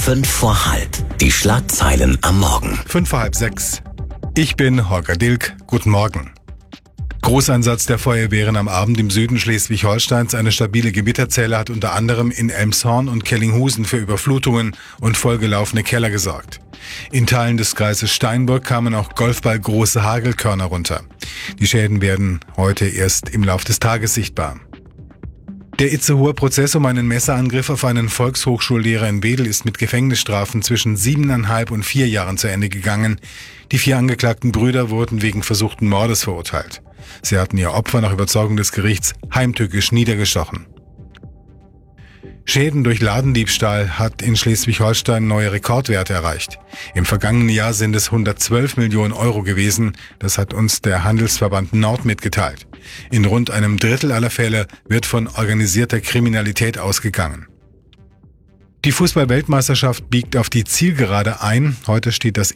5 vor halb. Die Schlagzeilen am Morgen. 5 vor halb 6. Ich bin Holger Dilk. Guten Morgen. Großeinsatz der Feuerwehren am Abend im Süden Schleswig-Holsteins. Eine stabile Gewitterzelle hat unter anderem in Elmshorn und Kellinghusen für Überflutungen und vollgelaufene Keller gesorgt. In Teilen des Kreises Steinburg kamen auch golfballgroße Hagelkörner runter. Die Schäden werden heute erst im Lauf des Tages sichtbar. Der Itzehoer Prozess um einen Messerangriff auf einen Volkshochschullehrer in Wedel ist mit Gefängnisstrafen zwischen 7,5 und 4 Jahren zu Ende gegangen. Die 4 angeklagten Brüder wurden wegen versuchten Mordes verurteilt. Sie hatten ihr Opfer nach Überzeugung des Gerichts heimtückisch niedergestochen. Schäden durch Ladendiebstahl hat in Schleswig-Holstein neue Rekordwerte erreicht. Im vergangenen Jahr sind es 112 Millionen Euro gewesen. Das hat uns der Handelsverband Nord mitgeteilt. In rund einem Drittel aller Fälle wird von organisierter Kriminalität ausgegangen. Die Fußball-Weltmeisterschaft biegt auf die Zielgerade ein. Heute steht das